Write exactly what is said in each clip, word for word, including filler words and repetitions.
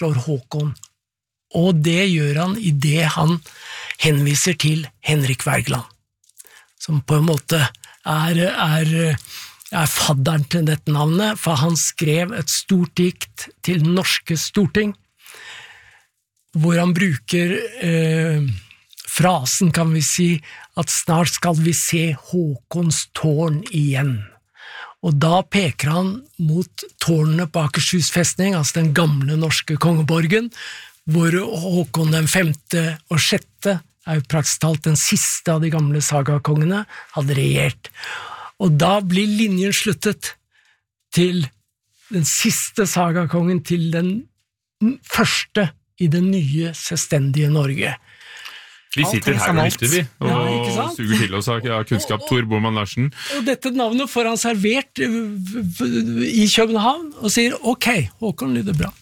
fastslår Håkon, og det gjør han i det han henviser til Henrik Wergeland, som på en måte er, er, er fadderen til dette navnet, for han skrev et stort dikt til det norske storting, hvor han bruker eh, frasen, kan vi si, at snart skal vi se Håkons tårn igjen. Og da peker han mot tårnene på Akershus festning, altså den gamle norske kongeborgen, hvor Håkon den femte og sjette, er jo praktisk talt den siste av de gamle sagakongene, hadde regjert. Og da blir linjen sluttet til den siste sagakongen, til den første i det nye selvstendige Norge. Vi sitter her og lytter vi, og ja, suger til oss av kunnskap, Tor Boman Larsen. Og dette navnet får han servert i København, og sier, ok, Håkon lyder bra.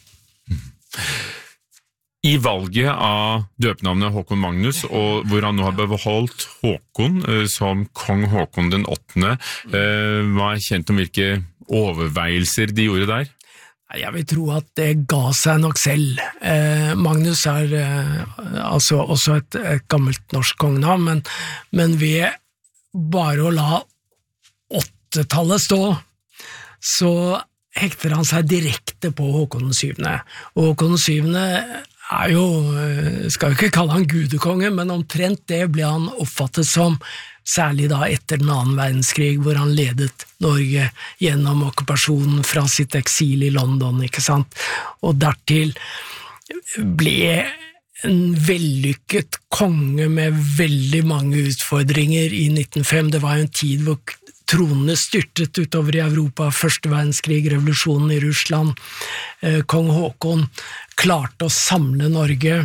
I valget av døpenavnet Håkon Magnus, og hvor han nå har beholdt Håkon som kong Håkon den åttende, hva er kjent om hvilke overveielser de gjorde der? Jeg vil tro at det ga seg nok selv. Eh, Magnus er eh, altså også et, et gammelt norsk kongenavn, men, men ved bare å la åttetallet stå, så hekter han seg direkte på Håkon den syvende. Og Håkon den syvende er jo, skal jo ikke kalle han gudekonge, men omtrent det ble han oppfattet som, særlig da etter den annen verdenskrig, hvor han ledet Norge gjennom okkupasjonen fra sitt eksil i London, ikke sant? Og dertil ble en vellykket konge med veldig mange utfordringer i nitten null fem. Det var jo en tid hvor tronene styrtet utover i Europa, første verdenskrig, revolusjonen i Russland. Kong Håkon klarte å samle Norge,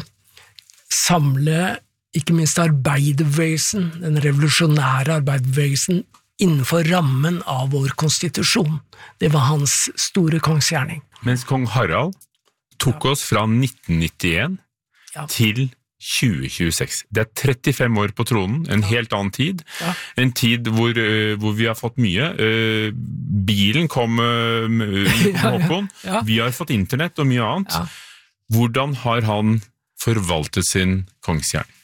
samle ikke minst arbeiderbevegelsen, den revolusjonære arbeiderbevegelsen, innenfor rammen av vår konstitusjon. Det var hans store kongsgjerning. Mens kong Harald tok oss fra nitten nittien ja. Til tjue tjueseks. Det er trettifem år på tronen, en ja. Helt annen tid. Ja. En tid hvor, uh, hvor vi har fått mye. Uh, bilen kom uh, med Håkon. Ja, ja. Ja. Vi har fått internett og mye annet. Ja. Hvordan har han forvaltet sin kongsgjerning?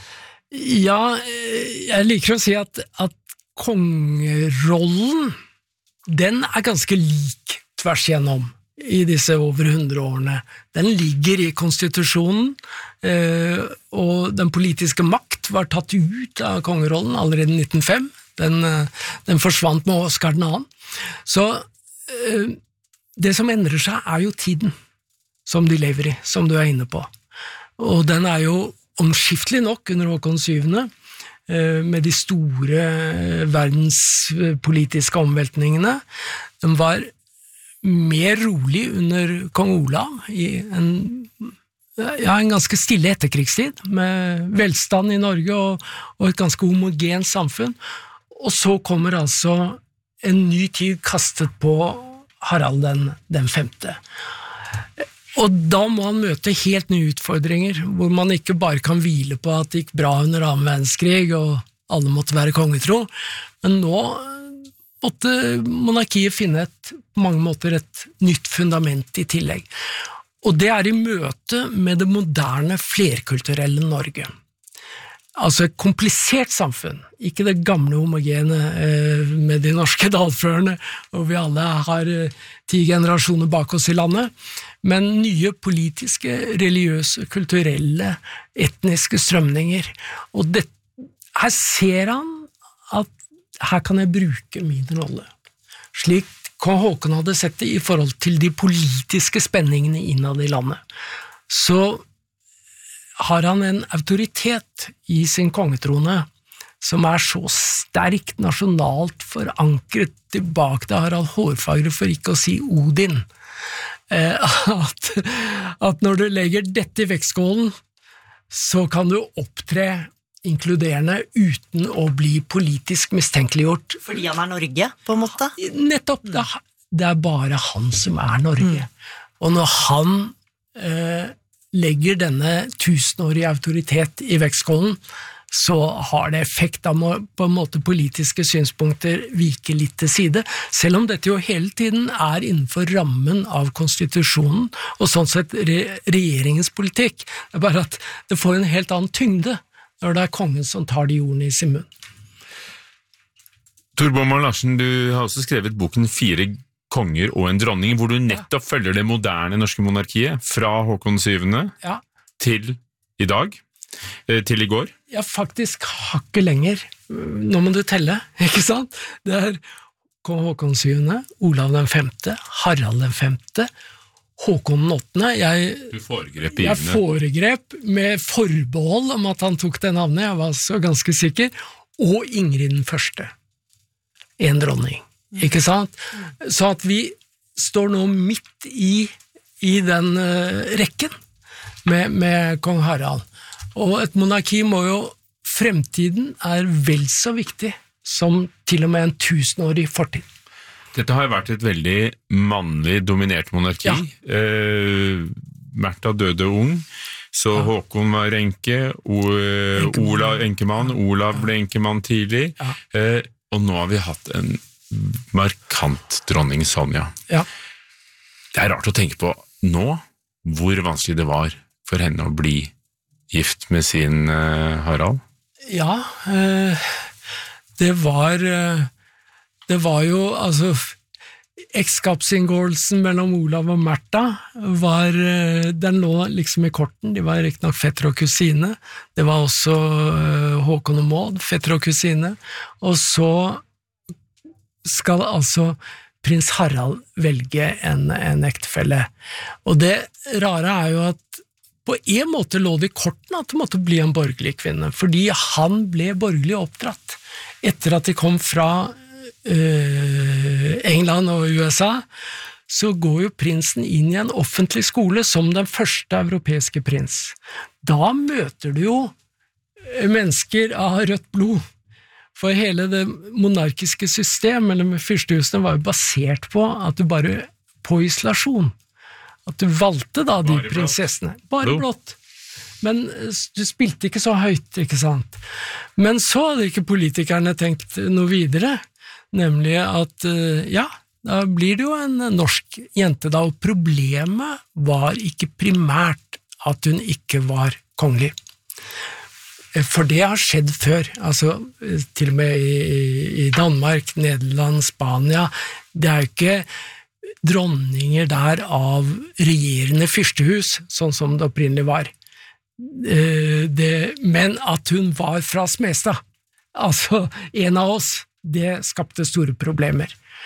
Ja, jeg liker å si at, at kongerollen, den er ganske lik tvers igjennom i disse over hundre årene. Den ligger i konstitusjonen, eh, og den politiske makt var tatt ut av kongerollen allerede i nitten null fem. Den, den forsvant med Oscar den andre. Så eh, det som endrer seg er jo tiden som de lever i, som du er inne på. Og den er jo omskiftelig nok under Håkon den syvende, med de store verdenspolitiske omveltningene. Den var mer rolig under kong Olav i en, ja, en ganske stille etterkrigstid, med velstand i Norge og, og et ganske homogent samfunn. Og så kommer altså en ny tid kastet på Harald den, den femte. Og da må han møte helt nye utfordringer, hvor man ikke bare kan hvile på at det gikk bra under annen verdenskrig, og alle måtte være kongetro, men nå måtte monarkiet finne et, på mange måter et nytt fundament i tillegg. Og det er i møte med det moderne, flerkulturelle Norge. Altså et komplisert samfunn, ikke det gamle homogene eh, med de norske dalførene, og vi alle har eh, ti generasjoner bak oss i landet, men nye politiske, religiøse, kulturelle, etniske strømninger. Og det, her ser han at her kan jeg bruke min rolle. Slik kong Håkon hadde sett det i forhold til de politiske spenningene innad i landet. Så har han en autoritet i sin kongetrone som er så sterkt nasjonalt forankret tilbake til Harald Hårfagre, for ikke å si Odin, at, at når du legger dette i vektskålen, så kan du opptre inkluderende uten å bli politisk mistenkeliggjort. Fordi han er Norge, på en måte? Nettopp, det, det er bare han som er Norge. Mm. Og når han eh, legger denne tusenårige autoritet i vektskålen, så har det effekt. Da må på en måte politiske synspunkter vike litt til side, selv om dette jo hele tiden er innenfor rammen av konstitusjonen, og sånn sett re regjeringens politikk. Det er bare at det får en helt annen tyngde når det er kongen som tar de ordene i sin munn. Tor Boman-Larsen, du har også skrevet boken Fire konger og en dronning, hvor du nettopp ja. følger det moderne norske monarkiet, fra Håkon syvende ja. til i dag, til i går. Ja, faktisk hakket lenger. Nå må du telle, ikke sant? Det er kong Håkon syvende, Olav den femte, Harald den femte, Håkon den åttende. Jeg, du foregrep jeg foregrep med forbehold om at han tok det navnet, jeg var så ganske sikker, og Ingrid den første. En dronning, ikke sant? Så at vi står nå midt i, i den uh, rekken med, med kong Harald. Og et monarki må jo, fremtiden er vel så viktig som til og med en tusenårig fortid. Dette har vært et veldig mannlig dominert monarki. Ja. Eh, Märtha døde ung, så ja. Håkon var enke, Olav enkemann, Olav ble enkemann tidlig, ja. eh, og nå har vi hatt en markant dronning Sonja. Ja. Det er rart å tenke på nå, hvor vanskelig det var for henne å bli gift med sin eh, Harald. Ja, eh, det var... Eh, Det var jo, altså, ekteskapsinngåelsen mellom Olav og Märtha var, den lå liksom i korten, de var riktig nok fetter og kusine, det var også Håkon og Maud, fetter og kusine, og så skal altså prins Harald velge en, en ektefelle. Og det rare er jo at på en måte lå det i korten at det måtte bli en borgerlig kvinne, fordi han ble borgerlig oppdratt etter at de kom fra England og U S A, så går jo prinsen inn i en offentlig skole som den første europeiske prins. Da møter du jo mennesker av rødt blod, for hele det monarkiske system, eller med fyrstehusene, var jo basert på at du bare, på isolasjon, at du valgte da de bare prinsessene, bare blått. Men du spilte ikke så høyt, ikke sant? Men så hadde ikke politikerne tenkt noe videre, nemlig at, ja, da blir det jo en norsk jente da, og problemet var ikke primært at hun ikke var kongelig. For det har skjedd før, altså til og med i, i Danmark, Nederland, Spania, det er jo ikke dronninger der av regjerende fyrstehus, sånn som det opprinnelig var. Det, men at hun var fra Smestad, altså en av oss, det skapte store problemer.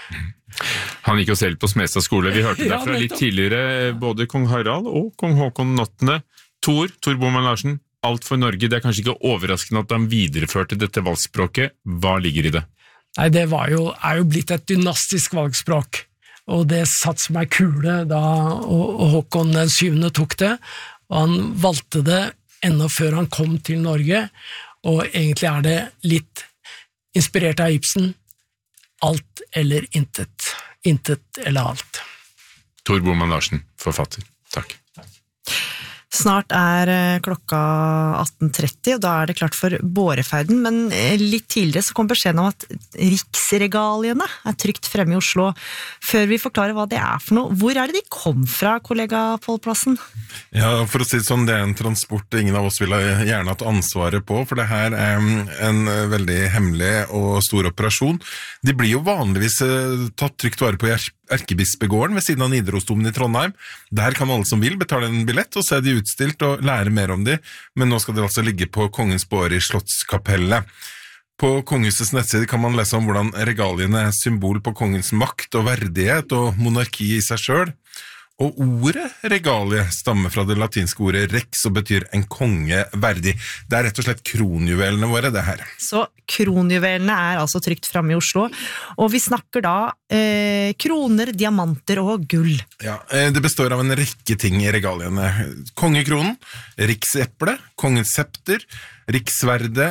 Han gikk jo selv på Smestad skole, vi hørte ja, derfra litt tidligere, både kong Harald og kong Håkon den åttende. Tor, Tor Boman-Larsen, alt for Norge, det er kanskje ikke overraskende at han videreførte dette valgspråket. Hva ligger i det? Nei, det var jo, er jo blitt et dynastisk valgspråk, og det satt som ei kule da og, og Håkon den syvende tok det, og han valgte det enda før han kom til Norge, og egentlig er det litt inspirert av Ibsen, alt eller intet, intet eller alt. Tor Boman-Larsen, forfatter. Takk. Snart er klokka atten tretti, og da er det klart for båreferden, men litt tidligere så kom beskjeden om at riksregaliene er trygt fremme i Oslo. Før vi forklarer hva det er for noe, hvor er det de kom fra, kollega Pål Plassen? Ja, for å si det sånn, det er en transport ingen av oss vil ha gjerne hatt ansvaret på, for det her er en veldig hemmelig og stor operasjon. De blir jo vanligvis tatt trygt vare på i Erkebispegården ved siden av Nidarosdomen i Trondheim. Der kan alle som vil betale en billett og se de utstilt og lære mer om de, men nå skal de altså ligge på Kongens båre i Slottskapellet. På Kongehusets nettside kan man lese om hvordan regaliene er symbol på kongens makt og verdighet og monarki i seg selv. Og ordet regalie stammer fra det latinske ordet rex og betyr en konge verdig. Det er rett og slett kronjuvelene våre, det her. Så kronjuvelene er altså trygt fremme i Oslo, og vi snakker da eh, kroner, diamanter og gull. Ja, det består av en rekke ting i regaliene. Kongekronen, rikseple, kongens septer, riksverde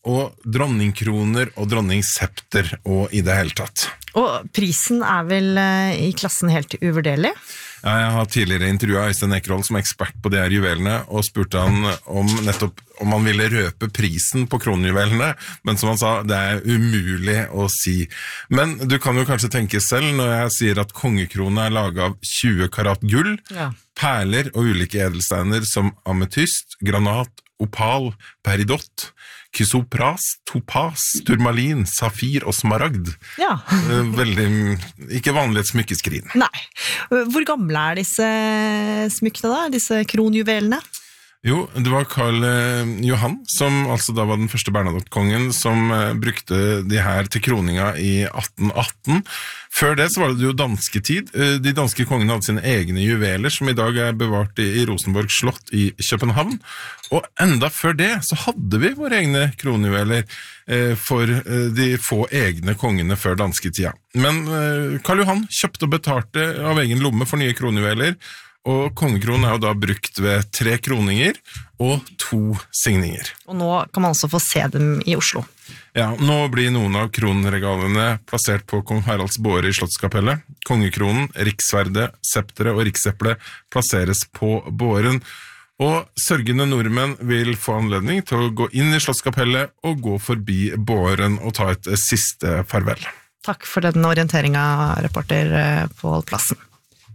og dronningkroner og dronningsepter og i det hele tatt. Og prisen er vel i klassen helt uvurderlig? Ja, jeg har tidligere intervjuet Øystein Ekerhold som er ekspert på de her juvelene, og spurte han om nettopp om han ville røpe prisen på kronjuvelene, men som han sa, det er umulig å si. Men du kan jo kanskje tenke selv når jeg sier at kongekrone er laget av tjue karat gull, ja. Perler og ulike edelsteiner som ametyst, granat, opal, peridot, kysopras, topas, turmalin, safir og smaragd. Ja. Veldig, ikke vanlig et smykkeskrin. Nei. Hvor gamle er disse smykkene da, disse kronjuvelene? Jo, det var Karl Johan, som altså da var den første Bernadotte-kongen, som brukte de her til kroninga i atten atten. Før det så var det jo dansketid. De danske kongene hadde sine egne juveler, som i dag er bevart i Rosenborg slott i København. Og enda før det så hadde vi våre egne kronjuveler for de få egne kongene før dansketida. Men Karl Johan kjøpte og betalte av egen lomme for nye kronjuveler, og kongekronen er jo da brukt ved tre kroninger og to signinger. Og nå kan man også få se dem i Oslo. Ja, nå blir noen av kronregalene plassert på kong Haralds båre i Slottskapellet. Kongekronen, riksverdet, septere og riksepple plasseres på båren. Og sørgende nordmenn vil få anledning til å gå inn i Slottskapellet og gå forbi båren og ta et siste farvel. Takk for den orienteringen, reporter Pål Plassen.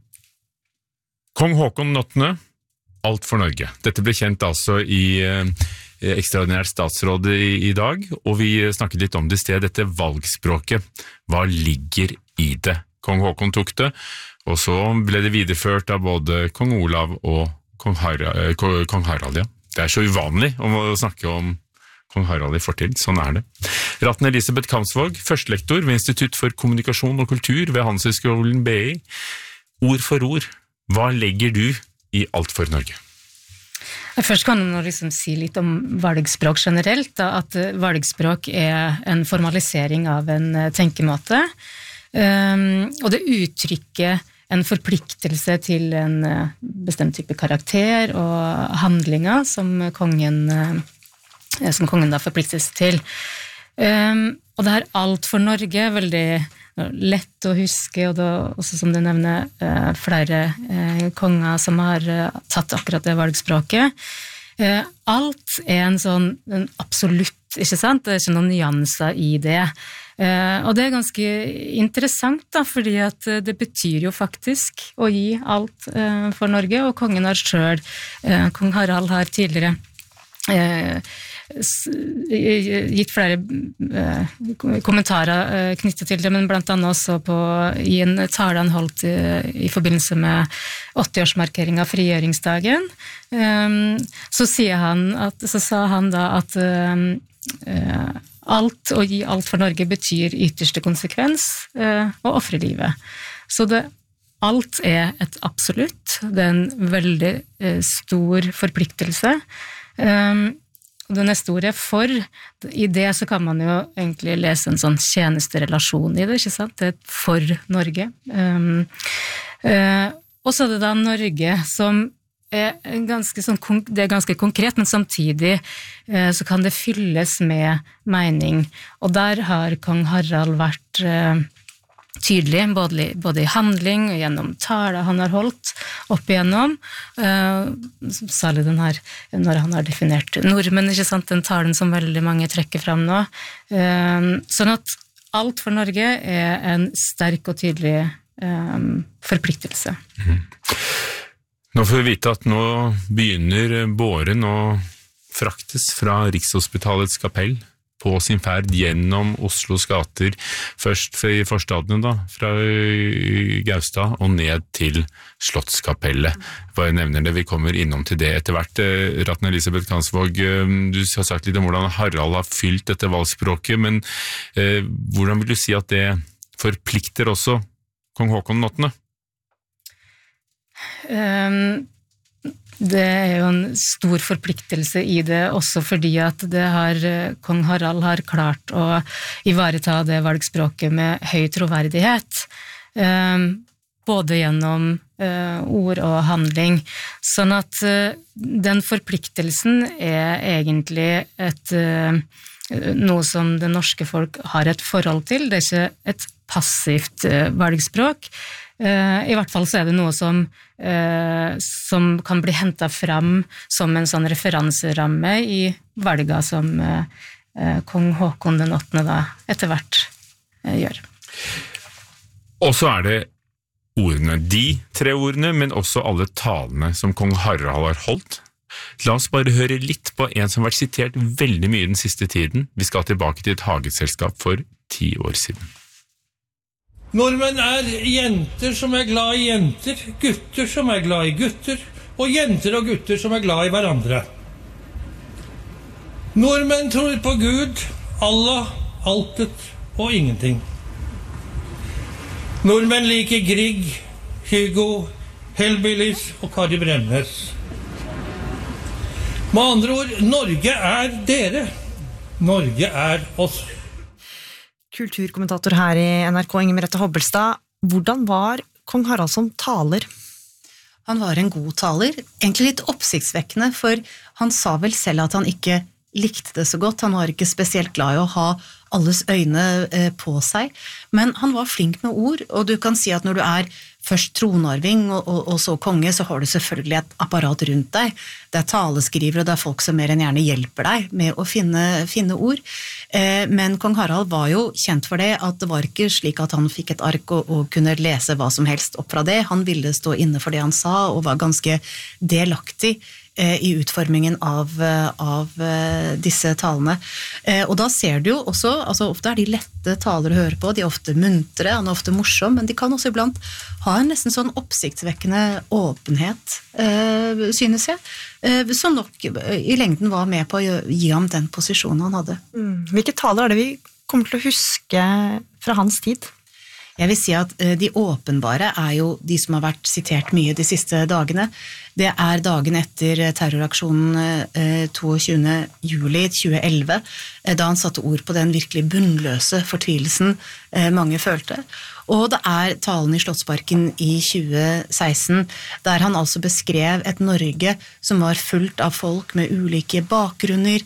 Kong Håkon den åttende, alt for Norge. Dette ble kjent altså i eh, ekstraordinært statsråd i, i dag, og vi snakket litt om det i sted, dette valgspråket. Hva ligger i det? Kong Håkon tok det, og så ble det videreført av både kong Olav og kong Harald. Eh, kong Harald ja. Det er så uvanlig å snakke om kong Harald i fortid, sånn er det. Ratten Elisabeth Kamsvåg, førstelektor ved Institutt for kommunikasjon og kultur ved Handelshøyskolen B I. Ord for ord. Hva legger du i alt for Norge? Først kan man liksom si litt om valgspråk generelt, da, at valgspråk er en formalisering av en tenkemåte, um, og det uttrykker en forpliktelse til en bestemt type karakter og handlinger som kongen, som kongen da forpliktes til. Um, og det her alt for Norge er veldig lett å huske, og da også som du nevner eh, flere eh, konger som har eh, tatt akkurat det valgspråket. Eh, alt er en sånn en absolutt, ikke sant? Det er ikke noen nyanser i det. Eh, og det er ganske interessant da, fordi at det betyr jo faktisk å gi alt eh, for Norge, og kongen har selv, eh, kong Harald har tidligere eh, gitt flere eh, kommentarer eh, knyttet til det, men blant annet også på, i en tale han holdt eh, i forbindelse med åtti-årsmarkering av frigjøringsdagen, eh, så, sier han at, så sa han da at eh, alt, å gi alt for Norge betyr ytterste konsekvens eh, å offre livet. Så det, alt er et absolutt, det er en veldig eh, stor forpliktelse. Eh, Og det neste ordet for, i det så kan man jo egentlig lese en sånn tjenesterelasjon i det, ikke sant? Det er for Norge. Um, uh, og så er det da Norge som er ganske, sånn, det er ganske konkret, men samtidig uh, så kan det fylles med mening. Og der har kong Harald vært uh, tydelig, både, både i handling og gjennom taler han har holdt opp igjennom, uh, særlig den her, når han har definert nordmenn, ikke sant, den talen som veldig mange trekker frem nå. Uh, sånn at alt for Norge er en sterk og tydelig um, forpliktelse. Mm. Nå får vi vite at nå begynner båren å fraktes fra Rikshospitalets kapell på sin ferd gjennom Oslos gater, først i forstadene da, fra Gaustad og ned til Slottskapellet. Bare nevner det, vi kommer innom til det etter hvert. Ratten Elisabeth Kamsvåg, du har sagt litt om hvordan Harald har fylt dette valgspråket, men eh, hvordan vil du si at det forplikter også kong Håkon den åttende? Um Det er jo en stor forpliktelse i det, også fordi at det har, kong Harald har klart å ivareta det valgspråket med høy troverdighet. Um, både gjennom uh, ord og handling. Sånn at uh, den forpliktelsen er egentlig et, uh, noe som det norske folk har et forhold til. Det er ikke et passivt uh, valgspråk. Uh, I hvert fall så er det noe som, uh, som kan bli hentet fram som en sånn referanseramme i valget som uh, uh, kong Håkon den åttende da etter hvert uh, gjør. Og så er det ordene, de tre ordene, men også alle talene som kong Harald har holdt. La oss bare høre litt på en som har vært sitert veldig mye den siste tiden. Vi skal tilbake til et hageselskap for ti år siden. Nordmenn er jenter som er glad i jenter, gutter som er glad i gutter, og jenter og gutter som er glad i hverandre. Nordmenn tror på Gud, Allah, altet og ingenting. Nordmenn liker Grieg, Hugo, Hellbillies og Kari Bremnes. Med andre ord, Norge er dere. Norge er oss. Kulturkommentator her i N R K, Inger Merete Hobbelstad. Hvordan var kong Harald som taler? Han var en god taler, egentlig litt oppsiktsvekkende, for han sa vel selv at han ikke likte det så godt. Han var ikke spesielt glad i å ha alles øyne på seg, men han var flink med ord, og du kan si at når du er først tronarving og, og, og så konge, så har du selvfølgelig et apparat rundt deg. Det er taleskrivere, og det er folk som mer enn gjerne hjelper deg med å finne, finne ord. Eh, men kong Harald var jo kjent for det, at det var ikke slik at han fikk et ark og, og kunne lese hva som helst opp fra det. Han ville stå inne for det han sa, og var ganske delaktig i utformingen av, av disse talene. Og da ser du jo også, altså ofte er de lette taler å høre på, de er ofte muntre, han er ofte morsom, men de kan også iblant ha en nesten sånn oppsiktsvekkende åpenhet, synes jeg, som nok i lengden var med på å gi ham den posisjonen han hadde. Hvilke taler er det vi kommer til å huske fra hans tid? Jeg vil si at de åpenbare er jo de som har vært sitert mye de siste dagene. Det er dagen etter terroraksjonen tjueåtte juli tjue elleve, da han satte ord på den virkelig bunnløse fortvilelsen mange følte. Og det er talen i Slottsparken i tjue seksten, der han altså beskrev et Norge som var fullt av folk med ulike bakgrunner,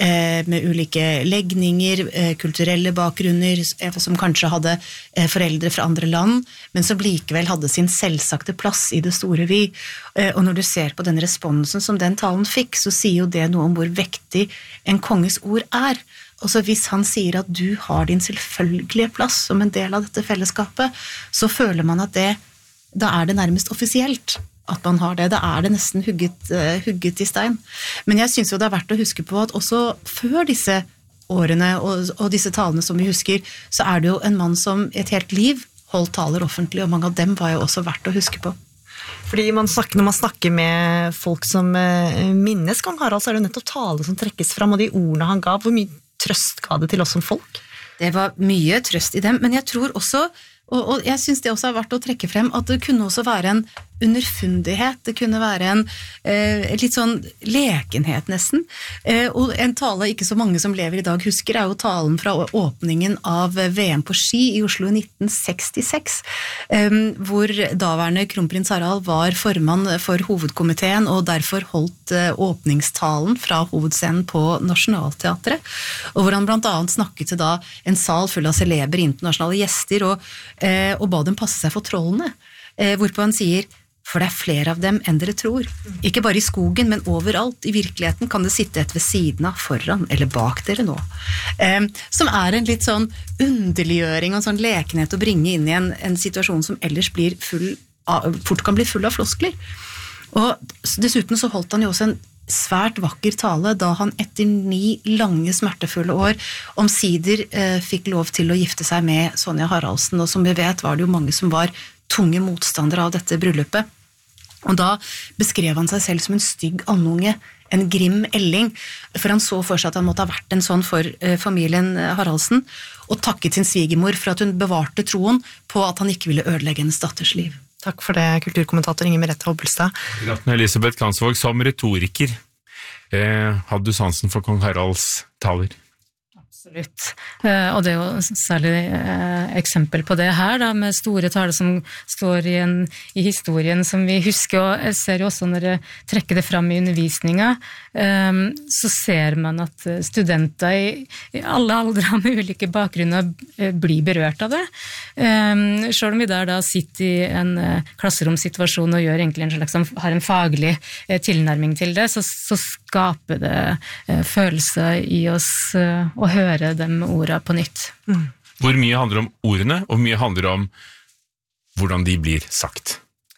med ulike legninger, kulturelle bakgrunner, som kanskje hadde foreldre fra andre land, men som likevel hadde sin selvsagte plass i det store vi. Og når du ser på den responsen som den talen fikk, så sier jo det noe om hvor vektig en konges ord er. Og så hvis han sier at du har din selvfølgelige plass som en del av dette fellesskapet, så føler man at det, da er det nærmest offisielt at man har det. Da er det nesten hugget, uh, hugget i stein. Men jeg synes jo det er verdt å huske på at også før disse årene og, og disse talene som vi husker, så er det jo en mann som et helt liv holdt taler offentlig, og mange av dem var jo også verdt å huske på. Fordi man snakker, når man snakker med folk som uh, minnes kong Harald, så er det jo nettopp tale som trekkes fram, og de ordene han gav, hvor mye trøst ga det til oss som folk? Det var mye trøst i dem, men jeg tror også, og, og jeg synes det også er verdt å trekke frem, at det kunne også være en underfundighet, det kunne være en eh, litt sånn lekenhet nesten, eh, og en tale ikke så mange som lever i dag husker, er jo talen fra åpningen av V M på ski i Oslo i nitten sekstiseks, eh, hvor daværende kronprins Harald var formann for hovedkomiteen, og derfor holdt eh, åpningstalen fra hovedscenen på Nationalteatret, og hvor han blant annet snakket til da en sal full av celebre internasjonale gjester, og, eh, og ba dem passe seg for trollene, eh, hvorpå han sier: for det er flere av dem enn dere tror. Ikke bare i skogen, men overalt. I virkeligheten kan det sitte et ved siden av, foran eller bak dere nå. Eh, som er en litt sånn underliggjøring og en sånn lekenhet å bringe inn i en, en situasjon som ellers blir full av, fort kan bli full av floskler. Og dessuten så holdt han jo også en svært vakker tale da han etter ni lange smertefulle år omsider eh, fikk lov til å gifte seg med Sonja Haraldsen, og som vi vet var det jo mange som var tunge motstandere av dette bryllupet. Og da beskrev han seg selv som en stygg andunge, en grim elling, for han så for seg at han måtte ha vært en sånn for eh, familien Haraldsen, og takket sin svigermor for at hun bevarte troen på at han ikke ville ødelegge hennes datters liv. Takk for det, kulturkommentator Inger Merete Hobbelstad. Gratne Elisabeth Kansvåg, som retoriker, eh, hadde du sansen for kong Haralds taler? Absolutt, og det er jo særlig eksempel på det her da, med store taler som står i, en, i historien som vi husker, og jeg ser jo også når jeg trekker det fram i undervisninga, så ser man at studenter i, i alle aldre med ulike bakgrunner blir berørt av det. Selv om vi der da sitter i en klasseromsituasjon og gjør egentlig en slags, har en faglig tilnærming til det, så, så skaper det følelser i oss å høre de ordene på nytt. Mm. Hvor mye handler om ordene, og mye handler om hvordan de blir sagt?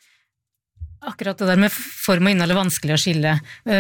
Akkurat det der med form og innhold er vanskelig å skille,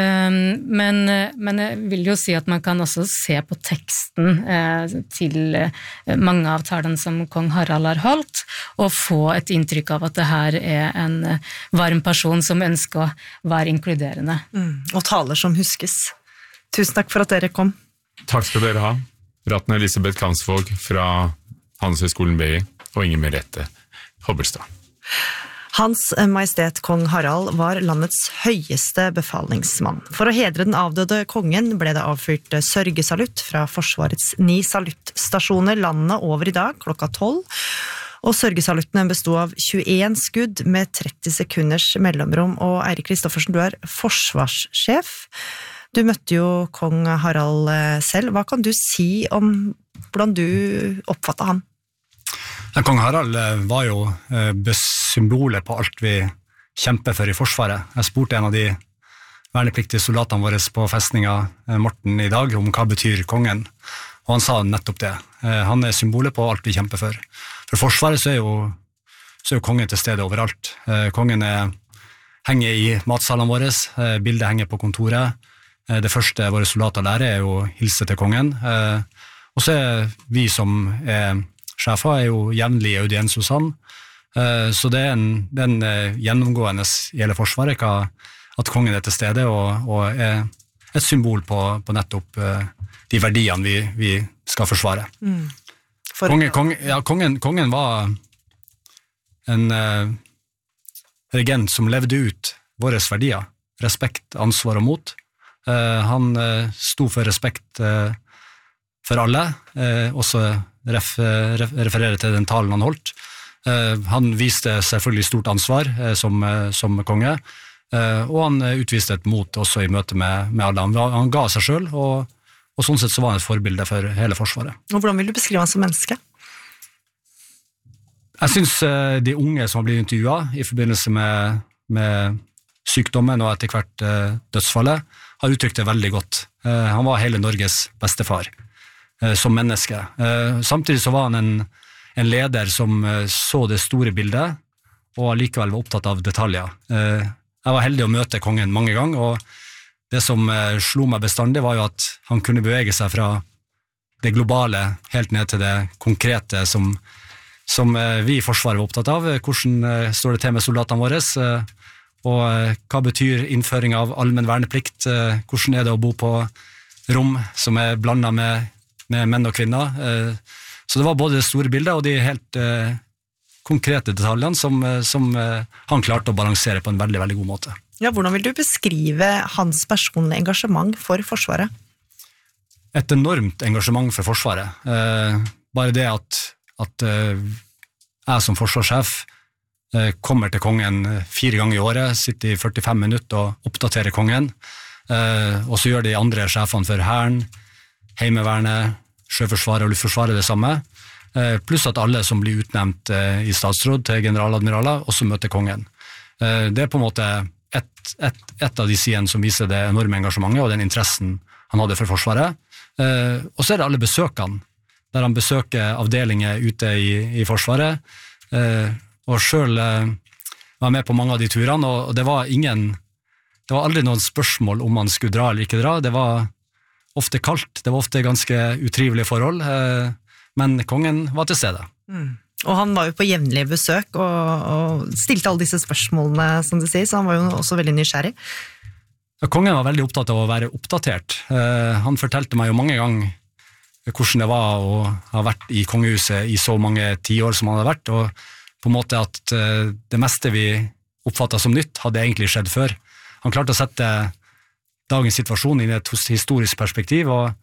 men, men jeg vil jo si at man kan også se på teksten til mange av talene som kong Harald har holdt, og få et inntrykk av at det her er en varm person som ønsker å være inkluderende. Mm. Og taler som huskes. Tusen takk for at dere kom. Takk skal dere ha. Ratten Elisabeth Kansvåg fra Handelshøyskolen B I og Inger Merete Hobbelstad. Hans Majestet Kong Harald var landets høyeste befalingsmann. For å hedre den avdøde kongen ble det avfyrt sørgesalutt fra Forsvarets ni saluttstasjoner landet over i dag klokka tolv. Og sørgesaluttene bestod av tjueen skudd med tretti sekunders mellomrom. Og Eirik Kristoffersen, du er forsvarssjef. Du møtte jo kong Harald selv. Hva kan du si om hvordan du oppfattet han? Ja, kong Harald var jo symbolet på alt vi kjemper for i Forsvaret. Jeg spurte en av de vernepliktige soldatene våre på festninga Morten i dag om hva betyr kongen, og han sa nettopp det. Han er symbolet på alt vi kjemper for. For Forsvaret så er jo, så er jo kongen til stede overalt. Kongen er, henger i matsalene våre, bildet henger på kontoret. Det første våre soldater lærer er jo å hilse til kongen, og så er vi som er sjefer er jo jevnlig i audiens hos han, så det er en, det er en gjennomgående i hele Forsvaret at kongen er til stede og, og er et symbol på, på nettopp de verdiene vi, vi skal forsvare. Mm. For... Kongen, kongen, ja, kongen, kongen var en uh, regent som levde ut våre verdier, respekt, ansvar og mot. Uh, han uh, sto for respekt uh, for alle, uh, også ref, ref, referere til den talen han holdt. Uh, han viste selvfølgelig stort ansvar uh, som, uh, som konge, uh, og han uh, utviste et mot også i møte med, med alle. Han, han ga seg selv, og, og sånn sett så var han et forbilde for hele Forsvaret. Og hvordan vil du beskrive han som menneske? Jeg synes uh, de unge som har blitt intervjuet i forbindelse med, med sykdommen og etter hvert uh, dødsfallet, har uttrykt det veldig godt. Uh, han var hele Norges bestefar uh, som menneske. Uh, samtidig så var han en, en leder som uh, så det store bildet, og likevel var opptatt av detaljer. Uh, jeg var heldig å møte kongen mange ganger, og det som uh, slo meg bestandig var jo at han kunne bevege seg fra det globale helt ned til det konkrete som, som uh, vi i Forsvaret var opptatt av. Hvordan uh, står det til med soldatene våre? Uh, Og hva betyr innføring av allmenn verneplikt? Hvordan er det å bo på rom som er blandet med, med menn og kvinner? Så det var både det store bildet og de helt eh, konkrete detaljene som, som eh, han klarte å balansere på en veldig, veldig god måte. Ja, hvordan vil du beskrive hans personlige engasjement for Forsvaret? Et enormt engasjement for Forsvaret. Eh, bare det at, at eh, jeg som forsvarssjef kommer til kongen fire ganger i året, sitter i førtifem minutter og oppdaterer kongen, og så gjør de andre sjefene for Hæren, Heimevernet, Sjøforsvaret og Luftforsvaret det samme, pluss at alle som blir utnevnt i statsråd til generaladmiraler også møter kongen. Det er på en måte et, et, et av de sidene som viser det enorme engasjementet og den interessen han hadde for Forsvaret. Og så er det alle besøkene, der han besøker avdelinger ute i, i Forsvaret, og selv eh, var med på mange av de turene, og det var ingen, det var aldri noen spørsmål om han skulle dra eller ikke dra. Det var ofte kaldt, det var ofte ganske utrivelige forhold, eh, men kongen var til stede. Mm. Og han var jo på jevnlige besøk, og, og stilte alle disse spørsmålene, som du sier, så han var jo også veldig nysgjerrig. Ja, kongen var veldig opptatt av å være oppdatert. Eh, han fortalte meg jo mange ganger hvordan det var å ha vært i kongehuset i så mange tiår som han hadde vært, og på en måte at det meste vi oppfattet som nytt hadde egentlig skjedd før. Han klarte å sette dagens situasjon i et historisk perspektiv, og,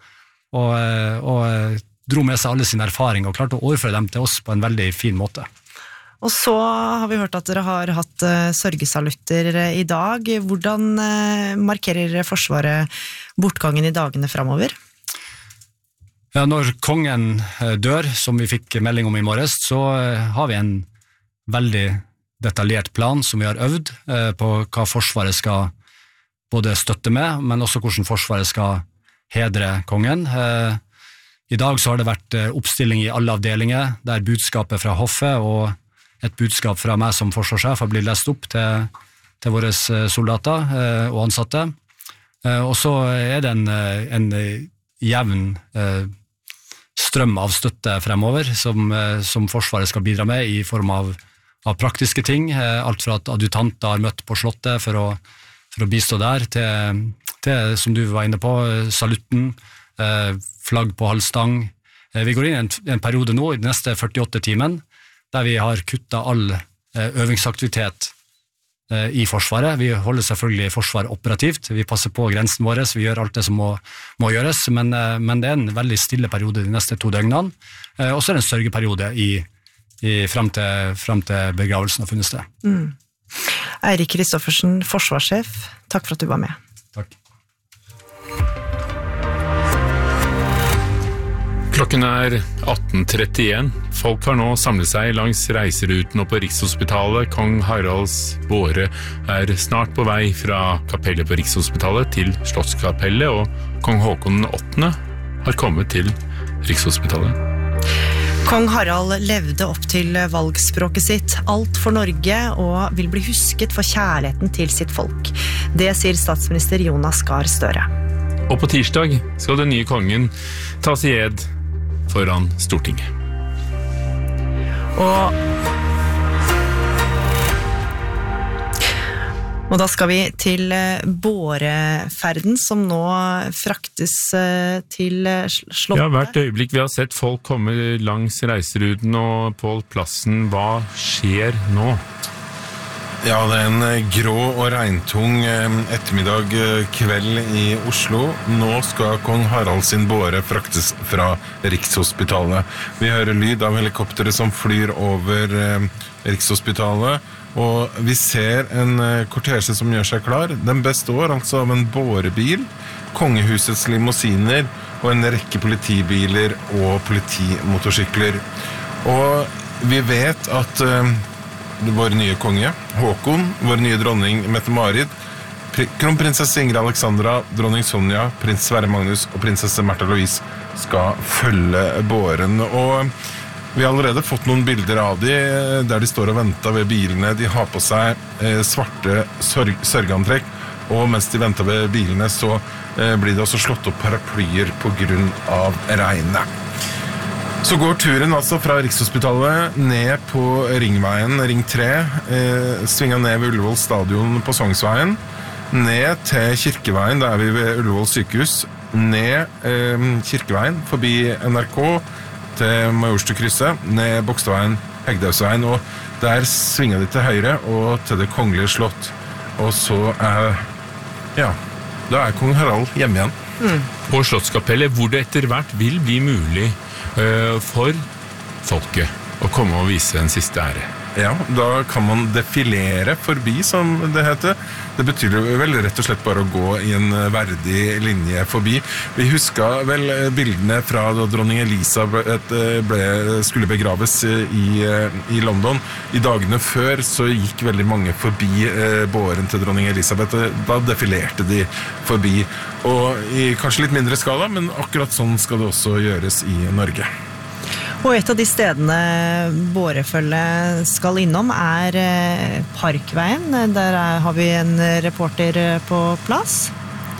og, og dro med seg alle sine erfaringer og klarte å overføre dem til oss på en veldig fin måte. Og så har vi hørt at dere har hatt sørgesalutter i dag. Hvordan markerer Forsvaret bortgangen i dagene fremover? Ja, når kongen dør, som vi fikk melding om i morges, så har vi en veldig detaljert plan som vi har øvd på hva Forsvaret skal både støtte med, men også hvordan Forsvaret skal hedre kongen. I dag så har det vært oppstilling i alle avdelinger, der budskapet fra hoffet og et budskap fra meg som forsvarssjef har blitt lest opp til, til våre soldater og ansatte. Og så er det en, en jevn strøm av støtte fremover som, som Forsvaret skal bidra med i form av, av praktiske ting, alt fra at adjutanter har møtt på slottet for å, for å bistå der, til, til, som du var inne på, salutten, flagg på halvstang. Vi går inn i en, en periode nå, i de neste førtiåtte timen, der vi har kuttet all øvingsaktivitet i Forsvaret. Vi holder selvfølgelig Forsvaret operativt, vi passer på grensen vår, vi gjør alt det som må, må gjøres, men, men det er en veldig stille periode de neste to døgnene, og så er det en sørgeperiode i, i, frem, til, frem til begravelsen har funnet sted. Mm. Eirik Kristoffersen, forsvarssjef, takk for at du var med. Takk. Klokken er atten trettien. Folk har nå samlet seg langs reiseruten og på Rikshospitalet. Kong Haralds båre er snart på vei fra kapellet på Rikshospitalet til Slottskapellet, og kong Håkon den åttende har kommet til Rikshospitalet. Kong Harald levde opp til valgspråket sitt, alt for Norge, og vil bli husket for kjærligheten til sitt folk. Det sier statsminister Jonas Gahr Støre. Og på tirsdag skal den nye kongen tas i ed foran Stortinget. Og, og da skal vi til båreferden som nå fraktes til slottet. Ja, hvert øyeblikk vi har sett folk komme langs reiseruten og på plassen. Hva skjer nå? Ja, det er en grå og regntung ettermiddag kveld i Oslo. Nå skal kong Harald sin båre fraktes fra Rikshospitalet. Vi hører lyd av helikoptere som flyr over Rikshospitalet, og vi ser en kortesje som gjør seg klar. Den består altså av en bårebil, kongehusets limousiner og en rekke politibiler og politimotorsykler. Og vi vet at vår nye konge, Håkon, vår nye dronning Mette-Marit, kronprinsesse Ingrid Alexandra, dronning Sonja, prins Sverre Magnus og prinsesse Märtha Louise skal følge båren. Og vi har allerede fått noen bilder av de, der de står og venter ved bilene. De har på seg svarte sørg sørgeantrekk, og mens de venter ved bilene så blir det også slått opp paraplyer på grunn av regnet. Så går turen altså fra Rikshospitalet ned på Ringveien, Ring tre, eh, svinger ned ved Ullevål stadion på Sognsveien, ned til Kirkeveien, der er vi ved Ullevål sykehus, ned eh, Kirkeveien, forbi N R K, til Majorstukrysset, ned Bogstadveien, Hegdehaugsveien, og der svinger de til høyre og til det kongelige slott. Og så er, ja, da er kong Harald hjemme igjen. Mm. På Slottskapellet, hvor det etter hvert vil bli mulig for folket å komme og vise en siste ære. Ja, da kan man defilere forbi, som det heter. Det betyr vel rett og slett bare å gå i en verdig linje forbi. Vi husker vel bildene fra da dronning Elisabeth ble, skulle begraves i, i London. I dagene før så gikk veldig mange forbi båren til dronning Elisabeth. Da defilerte de forbi. Og i kanskje litt mindre skala, men akkurat sånn skal det også gjøres i Norge. Og et av de stedene bårefølget skal innom er Parkveien. Der har vi en reporter på plass.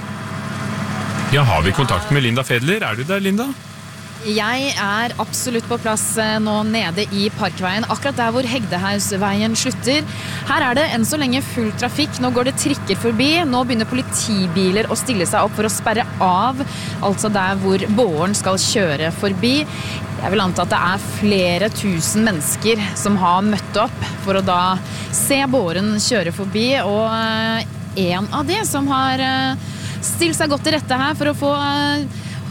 Ja, har vi kontakt med Linda Fedler? Er du der, Linda? Jeg er absolutt på plass nå nede i Parkveien, akkurat der hvor Hegdehaugsveien slutter. Her er det enn så lenge full trafikk, nå går det trikker forbi, nå begynner politibiler å stille seg opp for å sperre av, altså der hvor båren skal kjøre forbi. Jeg vil anta at det er flere tusen mennesker som har møtt opp for å da se båren kjøre forbi, og en av de som har stilt seg godt til rette her for å få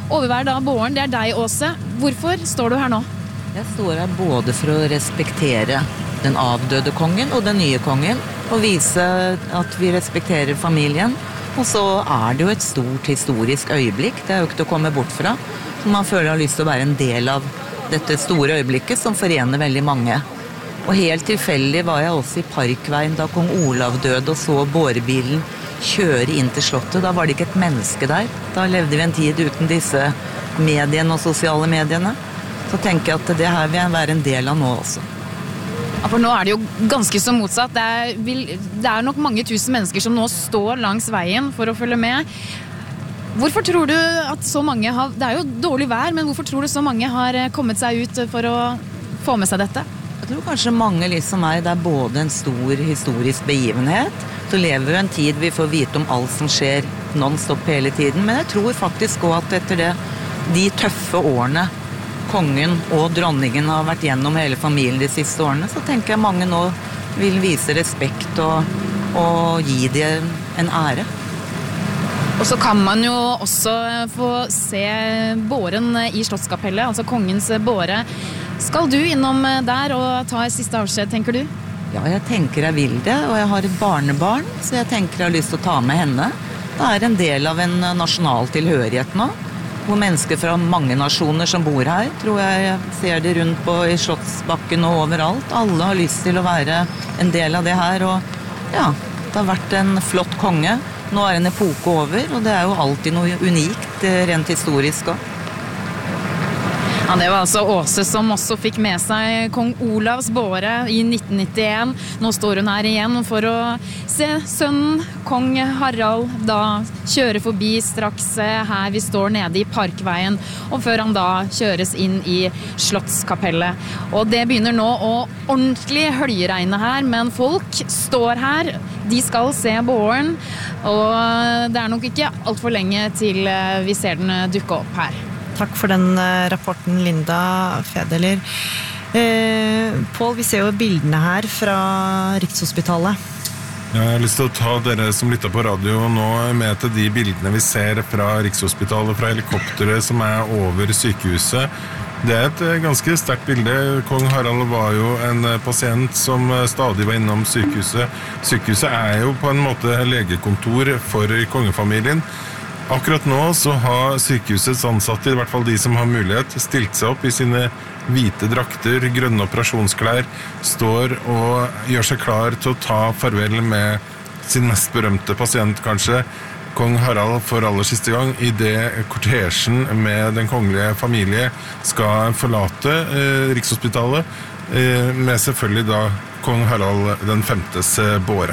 overværer da Båren, det er deg, Åse. Hvorfor står du her nå? Jeg står her både for å respektere den avdøde kongen og den nye kongen, og vise at vi respekterer familien. Og så er det jo et stort historisk øyeblikk, det er jo ikke til å komme bort fra. Man føler har lyst til å være en del av dette store øyeblikket som forener veldig mange. Og helt tilfeldig var jeg også i Parkveien da kong Olav døde og så bårebilen kjøre inn til slottet. Da var det ikke et menneske der. Da levde vi en tid uten disse mediene og sosiale mediene. Så tenker jeg at det her vil jeg være en del av nå også. Ja, for nå er det jo ganske så motsatt. Det er, vil, det er nok mange tusen mennesker som nå står langs veien for å følge med. Hvorfor tror du at så mange har, det er jo dårlig vær, men hvorfor tror du så mange har kommet seg ut for å få med seg dette? Jeg tror kanskje mange liksom meg, det er både en stor historisk begivenhet, så lever vi en tid vi får vite om alt som skjer non-stop hele tiden, men jeg tror faktisk også at etter det, de tøffe årene kongen og dronningen har vært gjennom hele familien de siste årene, så tenker jeg mange nå vil vise respekt og, og gi dem en ære. Og så kan man jo også få se båren i Slottskapellet, altså kongens båre. Skal du innom der og ta et siste avskjed, tenker du? Ja, jeg tenker jeg vil det, og jeg har et barnebarn, så jeg tenker jeg har lyst til å ta med henne. Det er en del av en nasjonal tilhørighet nå, hvor mennesker fra mange nasjoner som bor her, tror jeg ser det rundt på i Slottsbakken og overalt. Alle har lyst til å være en del av det her, og ja, det har vært en flott konge. Nå er en epoke over, og det er jo alltid noe unikt, rent historisk også. Ja, det var altså Åse som også fikk med seg kong Olavs båre i nitten nittien. Nå står hun her igjen for å se sønnen, kong Harald, da kjøre forbi straks her vi står nede i Parkveien, og før han da kjøres inn i Slottskapellet. Og det begynner nå å ordentlig høljeregne her, men folk står her. De skal se båren, og det er nok ikke alt for lenge til vi ser den dukke opp her. Takk for den rapporten, Linda Fedeler. Eh, Pål, vi ser jo bildene her fra Rikshospitalet. Jeg har lyst til å ta dere som lytter på radio nå med til de bildene vi ser fra Rikshospitalet, fra helikopteret som er over sykehuset. Det er et ganske sterkt bilde. Kong Harald var jo en pasient som stadig var innom sykehuset. Sykehuset er jo på en måte legekontor for kongefamilien. Akkurat nå så har sykehusets ansatte, i hvert fall de som har mulighet, stilt seg opp i sine hvite drakter, grønne operasjonsklær, står og gjør seg klar til å ta farvel med sin mest berømte pasient, kanskje, kong Harald for aller siste gang, i det kortesjen med den kongelige familie skal forlate eh, Rikshospitalet, eh, med selvfølgelig da kong Harald den femtes båre.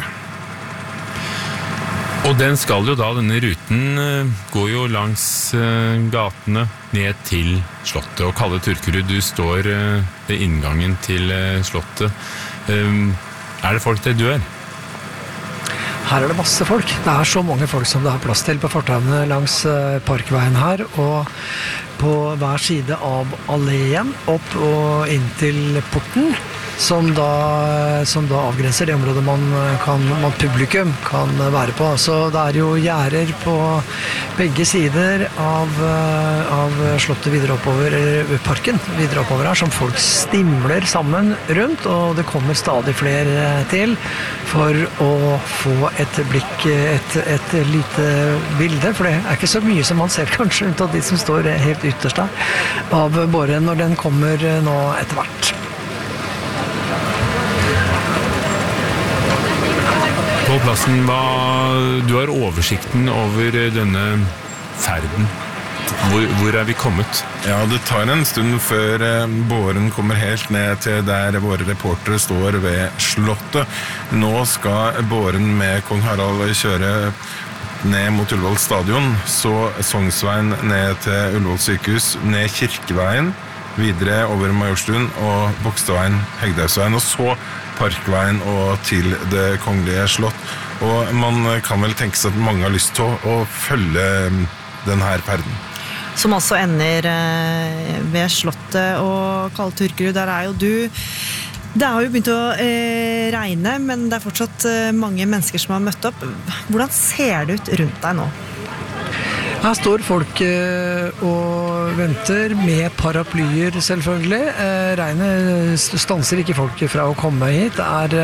Og den skal jo da, denne ruten går jo langs gatene ned til slottet. Og Kalle Turkerud, du står ved inngangen til slottet. Er det folk der du er? Her er det masse folk. Det er så mange folk som det har plass til på fortauene langs Parkveien her, og på hver side av alleen opp og inn til porten, som da, som da avgrenser det området man kan, man publikum kan være på. Så det er jo gjerder på begge sider av, av slottet videre oppover, eller parken videre oppover her, som folk stimler sammen rundt, og det kommer stadig flere til for å få et blikk, et, et lite bilde, for det er ikke så mye som man ser kanskje ut av de som står helt ytterst av båren når den kommer nå etter hvert. På plassen, hva, du har oversikten over denne ferden. Hvor, hvor er vi kommet? Ja, det tar en stund før båren kommer helt ned til der våre reportere står ved slottet. Nå skal båren med kong Harald kjøre ned mot Ullevål stadion, så Sognsveien ned til Ullevål sykehus, ned Kirkeveien, videre over Majorstuen og Bogstadveien, Hegdehaugsveien, og så Parkveien og til det kongelige slott. Og man kan vel tenke seg at mange har lyst til å, å følge denne ferden. Som også ender ved slottet, og Kalle Turkerud, der er jo du. Det har jo begynt å eh, regne, men det er fortsatt eh, mange mennesker som har møtt opp. Hvordan ser det ut rundt deg nå? Her står folk og venter med paraplyer selvfølgelig. Regnet stanser ikke folk fra å komme hit. Det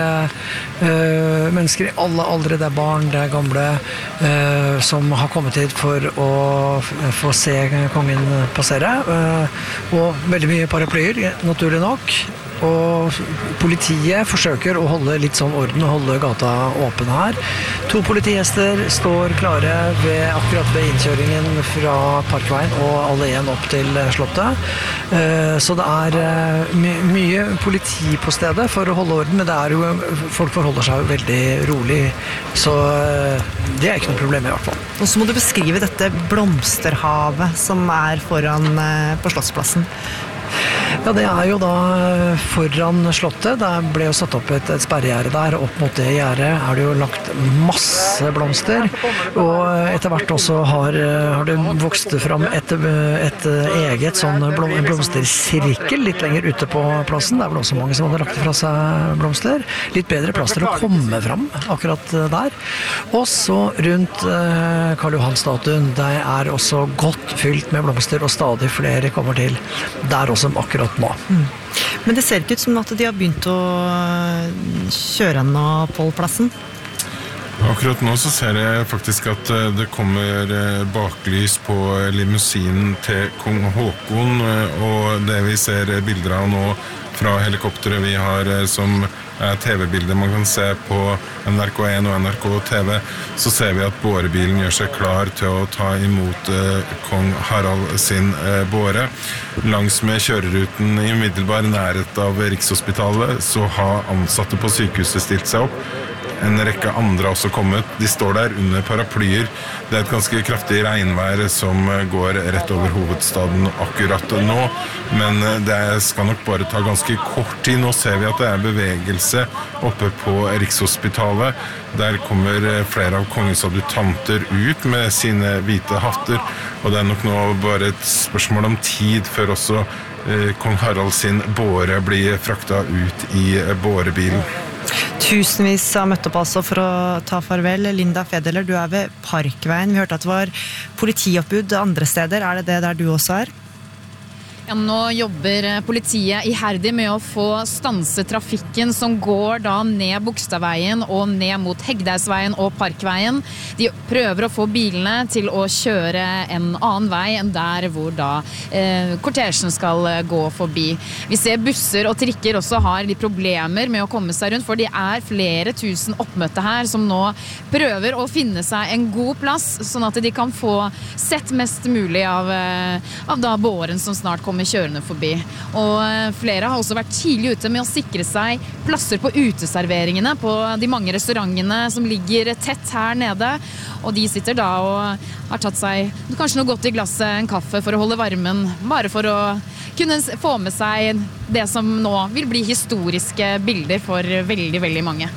er mennesker i alle aldre, det er barn, det er gamle, som har kommet hit for å få se kongen passere. Og veldig mye paraplyer, naturlig nok. Og politiet forsøker å holde litt sånn orden og holde gata åpen her. To politihester står klare ved, akkurat ved innkjøringen fra Parkveien og alleen opp til Slottet. Så det er my mye politi på stedet for å holde orden, men det er jo, folk forholder seg veldig rolig, så det er ikke noe problem i hvert fall. Og så må du beskrive dette blomsterhavet som er foran på Slottsplassen. Ja, det er jo da foran Slottet. Det ble jo satt opp et, et sperregjerde der. Opp mot det gjerdet er det jo lagt masse blomster. Og etter hvert også har, har det vokst fram et, et eget sånn blom, blomstersirkel litt lenger ute på plassen. Det er vel også mange som hadde lagt fra seg blomster. Litt bedre plass til å komme fram akkurat der. Og så rundt eh, Karl Johan-statuen, det er også godt fylt med blomster, og stadig flere kommer til der også akkurat nå. Mm. Men det ser ikke ut som at de har begynt å kjøre nå på plassen. Akkurat nå så ser jeg faktisk at det kommer baklys på limousinen til kong Håkon, og det vi ser bilder av nå fra helikopteret vi har som er T V-bilder man kan se på N R K en og N R K T V, så ser vi at bårebilen gjør seg klar til å ta imot eh, kong Harald sin eh, båre. Langs med kjøreruten i umiddelbar nærhet av Rikshospitalet så har ansatte på sykehuset stilt seg opp. En rekke andre har også kommet. De står der under paraplyer. Det er et ganske kraftig regnvær som går rett over hovedstaden akkurat nå, men det skal nok bare ta ganske kort tid. Nå ser vi at det er bevegelse oppe på Rikshospitalet. Der kommer flere av kongens adjutanter ut med sine hvite hatter, og det er nok nå bare et spørsmål om tid før også eh, kong Harald sin båre blir frakta ut i bårebilen. Tusenvis har møtt opp altså for å ta farvel. Linda Fedeler, du er ved Parkveien. Vi hørte at det var politioppbud andre steder. Er det det der du også er? Ja, nå jobber politiet iherdig med å få stanse trafikken som går da ned Bogstadveien og ned mot Hegdehaugsveien og Parkveien. De prøver å få bilene til å kjøre en annen vei enn der hvor da eh, kortesjen skal gå forbi. Vi ser busser og trikker også har de problemer med å komme seg rundt, for de er flere tusen oppmøtte her som nå prøver å finne seg en god plass, sånn at de kan få sett mest mulig av, av da båren som snart kommer med kjørende forbi. Og flere har også vært tidlig ute med å sikre seg plasser på uteserveringene på de mange restaurantene som ligger tett her nede. Og de sitter da og har tatt seg kanskje noe godt i glasset, en kaffe for å holde varmen, bare for å kunne få med seg det som nå vil bli historiske bilder for veldig, veldig mange.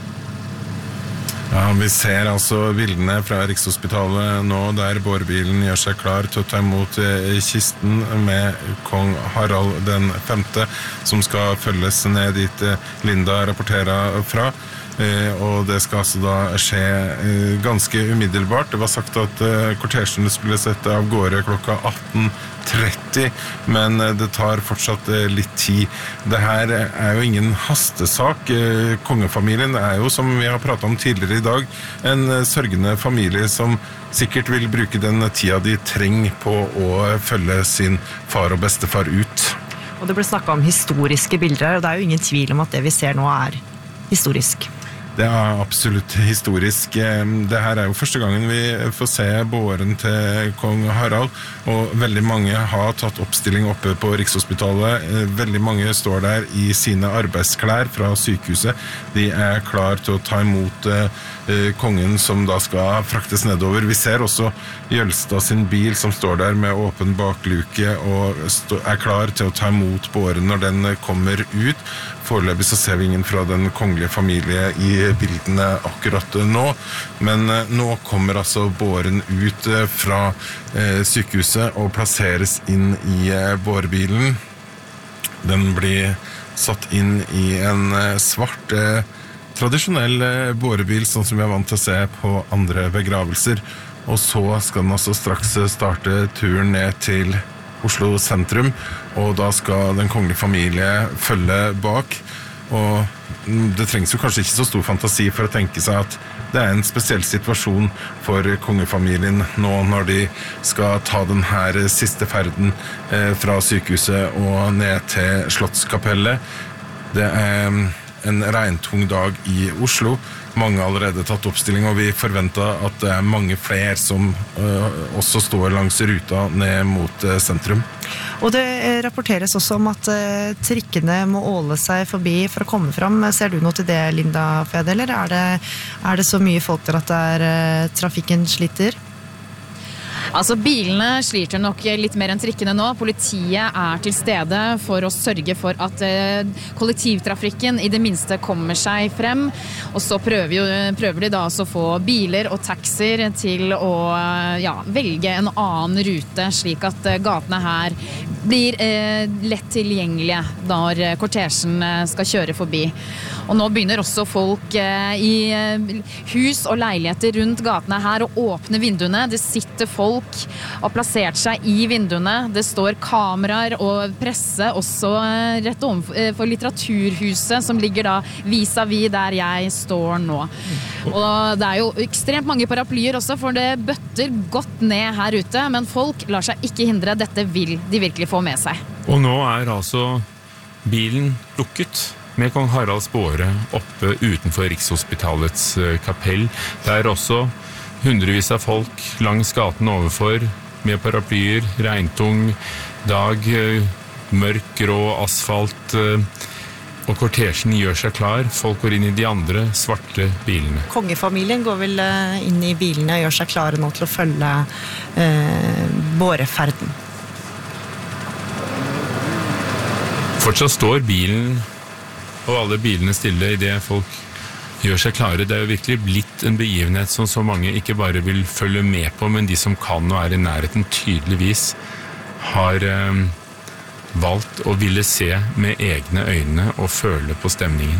Ja, vi ser altså bildene fra Rikshospitalet nå, der bårebilen gjør seg klar til å ta imot kisten med kong Harald den femte, som skal følges ned dit Linda rapporterer fra. Eh, og det skal altså da skje eh, ganske umiddelbart. Det var sagt at eh, kortesjen skulle sette av gårde klokka atten tretti, men eh, det tar fortsatt eh, litt tid. Det her er jo ingen hastesak. Eh, kongefamilien er jo, som vi har pratet om tidligere i dag, en eh, sørgende familie som sikkert vil bruke den tida de trenger på å følge sin far og bestefar ut. Og det ble snakket om historiske bilder, og det er jo ingen tvil om at det vi ser nå er historisk. Det er absolutt historisk. Det her er jo første gangen vi får se båren til kong Harald, og veldig mange har tatt oppstilling oppe på Rikshospitalet. Veldig mange står der i sine arbeidsklær fra sykehuset. De er klar til å ta imot kongen som da skal fraktes nedover. Vi ser også Jølstad sin bil som står der med åpen bakluke og er klar til å ta imot båren når den kommer ut. Foreløpig så ser vi ingen fra den kongelige familie i bildene akkurat nå, men nå kommer altså båren ut fra sykehuset og plasseres inn i bårebilen. Den blir satt inn i en svart, tradisjonell bårebil, sånn som vi er vant til å se på andre begravelser. og så skal den altså straks starte turen ned til Oslo sentrum, og da skal den kongelige familie følge bak, og det trengs jo kanskje ikke så stor fantasi for å tenke seg at det er en spesiell situasjon for kongefamilien nå når de skal ta den her siste ferden fra sykehuset og ned til Slottskapellet. Det er en regntung dag i Oslo. Mange har allerede tatt oppstilling, og vi forventer at det er mange flere som uh, også står langs ruta ned mot uh, sentrum. Og det rapporteres også om at uh, trikkene må åle seg forbi for å komme fram. Ser du noe til det, Linda Fede, eller er det, er det så mye folk der at det er, uh, trafikken sliter? Altså, bilene sliter nok litt mer enn trikkene nå. Politiet er til stede for å sørge for at eh, kollektivtrafikken i det minste kommer seg frem. Og så prøver, jo, prøver de da også å få biler og taxier til å ja, velge en annen rute, slik at eh, gatene her blir eh, lett tilgjengelige når kortesjen skal kjøre forbi. Og nå begynner også folk eh, i hus og leiligheter rundt gatene her å åpne vinduene. Det sitter folk og plassert seg i vinduene. Det står kameraer og presse også rett overfor litteraturhuset som ligger da vis-à-vis der jeg står nå. Og det er jo ekstremt mange paraplyer også, for det bøtter godt ned her ute, men folk lar seg ikke hindre. Dette vil de virkelig få med seg. Og nå er altså bilen lukket med kong Haralds båre oppe utenfor Rikshospitalets kapell. Det er også hundrevis av folk langs gaten overfor, med paraplyer, regntung dag, mørk, grå asfalt, og kortesjen gjør seg klar. Folk går inn i de andre svarte bilene. Kongefamilien går vel inn i bilene og gjør seg klare nå til å følge eh, båreferden. Fortsatt står bilen og alle bilene stille i det folk gjør seg klare. Det er jo virkelig blitt en begivenhet som så mange ikke bare vil følge med på, men de som kan og er i nærheten tydeligvis har eh, valgt å ville se med egne øyne og føle på stemningen.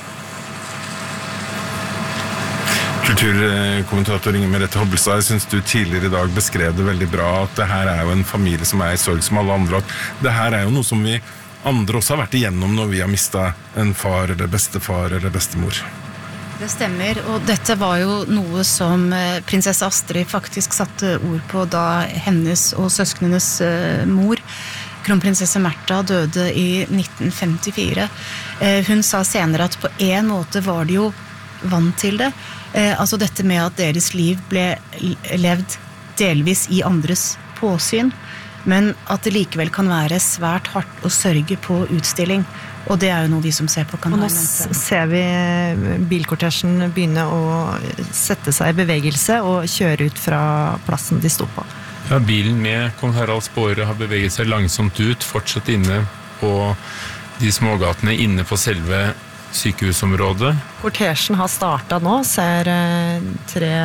Kulturkommentator Inger Merete Hobbelstad, jeg synes du tidligere i dag beskrev det veldig bra, at det her er jo en familie som er i sorg som alle andre, at det her er jo noe som vi andre også har vært igjennom når vi har mistet en far eller bestefar eller bestemor. Det stemmer, og dette var jo noe som prinsesse Astrid faktisk satte ord på da hennes og søsknenes mor, kronprinsesse Märtha, døde i nitten femtifire. Hun sa senere at på en måte var de jo vant til det. Altså dette med at deres liv ble levd delvis i andres påsyn, men at det likevel kan være svært hardt å sørge på utstilling. Og det er jo noe vi som ser på kan være. Og nå ser vi bilkortesjen begynne å sette seg i bevegelse og kjøre ut fra plassen de stod på. Ja, bilen med kong Haralds båre har beveget seg langsomt ut, fortsatt inne på de smågatene inne på selve sykehusområdet. Kortesjen har startet nå, ser tre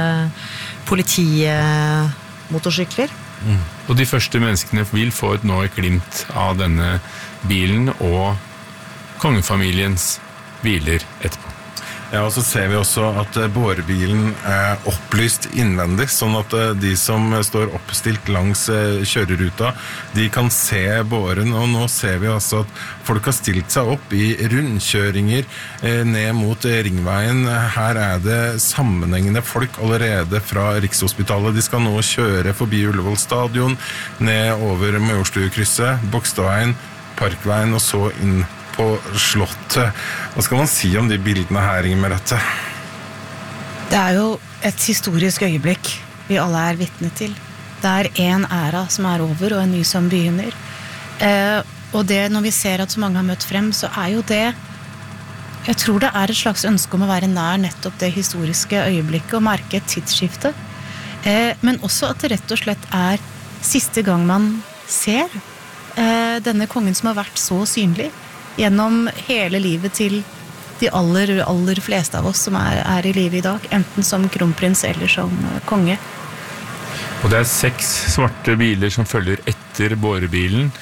politimotorsykler. Mm. Og de første menneskene vil få et nå et glimt av denne bilen og kongefamiliens biler etterpå. Ja, og så ser vi også at bårebilen er opplyst innvendig, sånn at de som står oppstilt langs kjøreruta, de kan se båren, og nå ser vi altså at folk har stilt seg opp i rundkjøringer ned mot Ringveien. Her er det sammenhengende folk allerede fra Rikshospitalet. De skal nå kjøre forbi Ullevål stadion, ned over Majorstukrysset, Bogstadveien, Parkveien og så inn på Slottet. Hva skal man si om de bildene her, Inger Merete? Det er jo et historisk øyeblikk vi alle er vitne til. Det er en æra som er over og en ny som begynner. Eh, og det, når vi ser at så mange har møtt frem, så er jo det jeg tror det er et slags ønske om å være nær nettopp det historiske øyeblikket og merke et tidsskifte. Eh, men også at det rett og slett er siste gang man ser eh, denne kongen som har vært så synlig gjennom hele livet til de aller, aller fleste av oss som er, er i livet i dag, enten som kronprins eller som konge. Og det er seks svarte biler som følger etter bårebilen.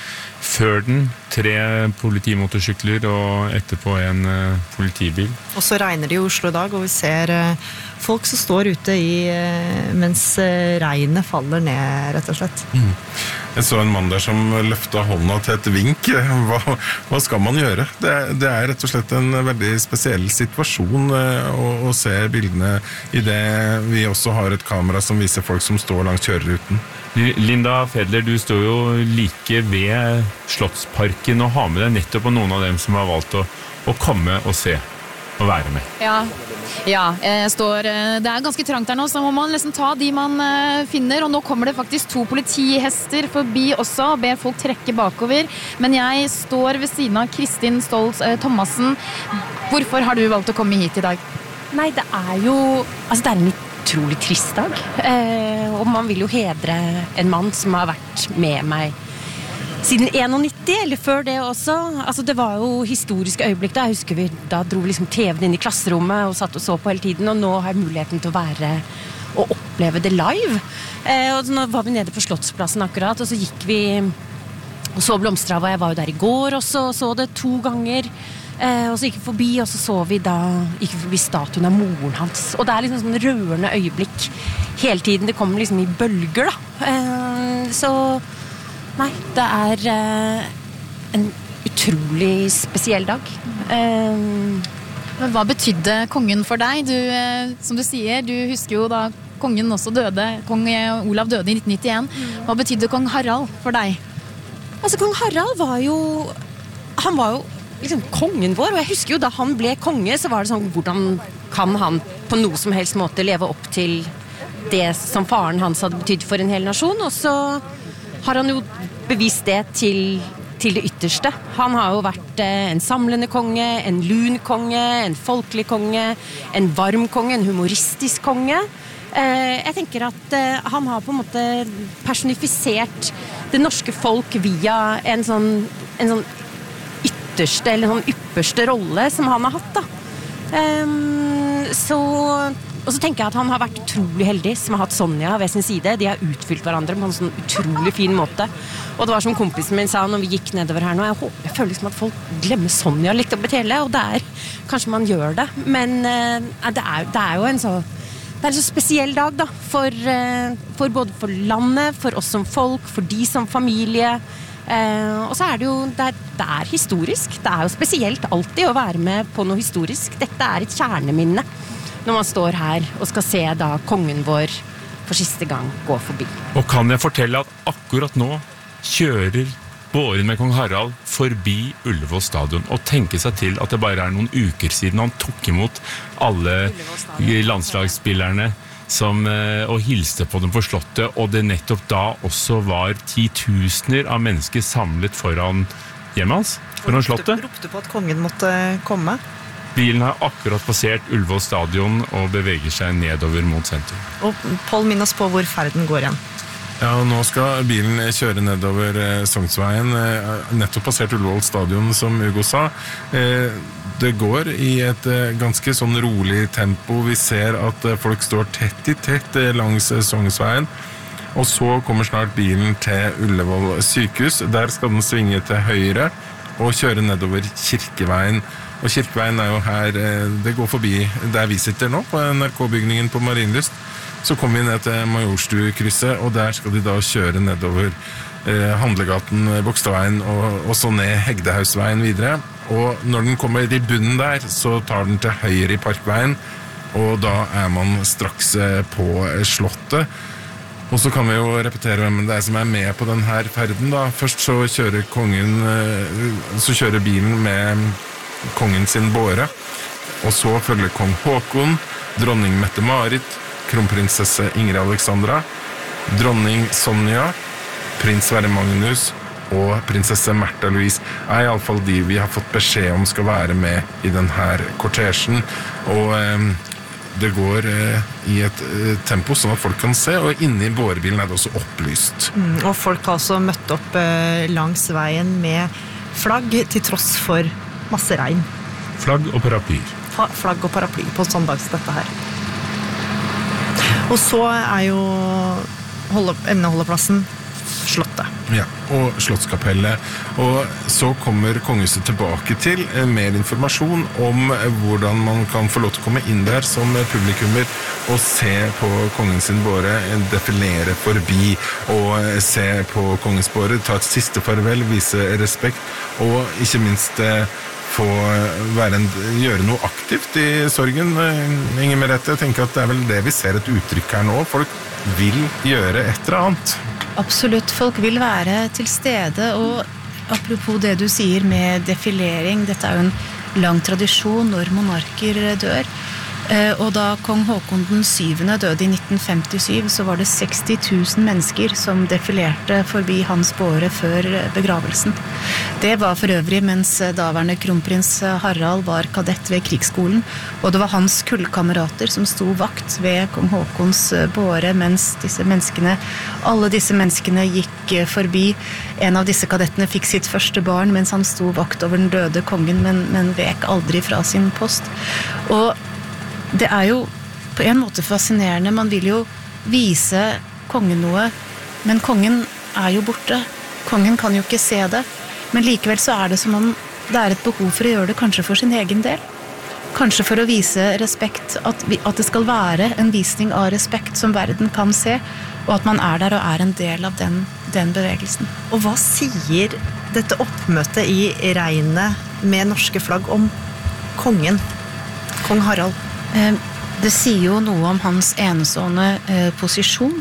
Før den tre politimotorsykler og etterpå en uh, politibil. Og så regner det i Oslo i dag, og vi ser uh, folk som står ute i, uh, mens uh, regnet faller ned, rett og slett. Mm. Jeg så en mann der som løftet hånda til et vink. Hva, hva skal man gjøre? Det, det er rett og slett en veldig spesiell situasjon uh, å, å se bildene i det vi også har et kamera som viser folk som står langs kjøreruten. Linda Fedler, du står jo like ved Slottsparken og har med deg nettopp på noen av dem som har valgt å, å komme og se og være med. Ja, ja jeg står, det er ganske trangt her nå, så må man liksom ta de man finner, og nå kommer det faktisk to politihester forbi også, og ber folk trekke bakover, men jeg står ved siden av Kristin Stoltz Thomassen. Hvorfor har du valgt å komme hit i dag? Nei, det er jo, altså det er en litt utrolig trist dag, eh, og man vil jo hedre en mann som har vært med meg siden nitti, eller før det også. Altså det var jo historiske øyeblikk da, jeg husker vi, da dro vi liksom T V-en inn i klasserommet og satt og så på hele tiden, og nå har jeg muligheten til å være og oppleve det live. Eh, og nå var vi nede på Slottsplassen akkurat, og så gikk vi og så Blomsterhavet, jeg var jo der i går også, så det to ganger. Eh, og så gikk vi forbi, og så så vi da gikk vi forbi statuen av moren hans, og det er liksom sånn rørende øyeblikk hele tiden, det kommer liksom i bølger da, eh, så nei, det er eh, en utrolig spesiell dag. eh, Men hva betydde kongen for deg? Du, eh, som du sier, du husker jo da kongen også døde, kong Olav døde i nitten nittien. Hva betydde kong Harald for deg? Altså kong Harald var jo, han var jo liksom kongen vår, og jeg husker jo da han ble konge, så var det sånn, hvordan kan han på noe som helst måte leve opp til det som faren hans hadde betydd for en hel nasjon, og så har han jo bevist det til, til det ytterste. Han har jo vært eh, en samlende konge, en lun konge, en folkelig konge, en varm konge, en humoristisk konge. Eh, jeg tenker at eh, han har på en måte personifisert det norske folk via en sånn, en sånn ytterste eller sånn ypperste rolle som han har hatt da. Um, så, og så tenker jeg at han har vært utrolig heldig som har hatt Sonja ved sin side. De har utfylt hverandre på en sånn utrolig fin måte. Og det var som kompisen min sa når vi gikk nedover her nå, jeg, håper, jeg føler liksom at folk glemmer Sonja litt oppi hele, og det er, kanskje man gjør det, men uh, det, er, det er jo en så det er en så spesiell dag da, for, uh, for både for landet, for oss som folk, for de som familie. Eh, og så er det jo det er, det er historisk, det er jo spesielt alltid å være med på noe historisk. Dette er et kjerneminne når man står her og skal se da kongen vår for siste gang gå forbi. Og kan jeg fortelle at akkurat nå kjører båren med kong Harald forbi Ullevål stadion, og tenke seg til at det bare er noen uker siden han tok imot alle landslagsspillerne som, og hilste på dem på slottet, og det nettopp da også var titusener av mennesker samlet foran hjemmet hans, foran slottet. Ropte på at kongen måtte komme. Bilen har akkurat passert Ullevål stadion og beveger seg nedover mot sentrum. Og Pål, minn oss på hvor ferden går igjen. Ja, og nå skal bilen kjøre nedover eh, Sognsveien, eh, nettopp passert Ullevål stadion, som Ugo sa. Eh, det går i et eh, ganske sånn rolig tempo. Vi ser at eh, folk står tett i tett eh, langs eh, Sognsveien, og så kommer snart bilen til Ullevål sykehus. Der skal den svinge til høyre og kjøre nedover Kirkeveien. Og Kirkeveien er jo her, eh, det går forbi der vi sitter nå, på N R K-bygningen på Marienlyst. Så kommer vi ned til Majorstukrysset, og der skal de da kjøre nedover eh, Handlegaten, Bogstadveien og, og så ned Hegdehausveien videre. Og når den kommer i bunnen der, så tar den til høyre i Parkveien, og da er man straks eh, på eh, slottet. Og så kan vi jo repetere hvem det er som er med på denne ferden da. Først så kjører kongen, eh, så kjører bilen med kongen sin båre, og så følger kong Håkon, dronning Mette-Marit, kronprinsesse Ingrid Alexandra, dronning Sonja, prins Sverre Magnus og prinsesse Märtha Louise er i alle fall de vi har fått beskjed om skal være med i denne kortesjen. Og eh, det går eh, i et eh, tempo sånn at folk kan se, og inne i bårebilen er det også opplyst. Mm, og folk har også møtt opp eh, langs veien med flagg til tross for masse regn. Flagg og paraplyer. Fa- flagg og paraply på sånn dag som dette her. Og så er jo holde, emneholdeplassen Slottet. Ja, og Slottskapellet. Og så kommer kongehuset tilbake til mer informasjon om hvordan man kan få lov til å komme inn der som publikummer og se på kongen sin båre, defilere forbi og se på kongens båre, ta et siste farvel, vise respekt og ikke minst få være en, gjøre noe aktivt i sorgen. Inger Merete, jeg tenker at det er vel det vi ser et uttrykk her nå. Folk vil gjøre et eller annet. Absolutt, folk vil være til stede, og apropos det du sier med defilering, dette er jo en lang tradisjon når monarker dør, og da kong Håkon den syvende døde i nitten femtisju, så var det seksti tusen mennesker som defilerte forbi hans båre før begravelsen. Det var for øvrig mens daværende kronprins Harald var kadett ved krigsskolen, og det var hans kullkamerater som sto vakt ved kong Håkons båre mens disse menneskene, alle disse menneskene gikk forbi. En av disse kadettene fikk sitt første barn mens han sto vakt over den døde kongen, men, men vek aldri fra sin post. Og det er jo på en måte fascinerende, man vil jo vise kongen noe, men kongen er jo borte. Kongen kan jo ikke se det, men likevel så er det som om det er et behov for å gjøre det kanskje for sin egen del. Kanskje for å vise respekt, at, vi, at det skal være en visning av respekt som verden kan se, og at man er der og er en del av den, den bevegelsen. Og hva sier dette oppmøtet i regnet med norske flagg om kongen, kong Harald? Det sier jo noe om hans enestående posisjon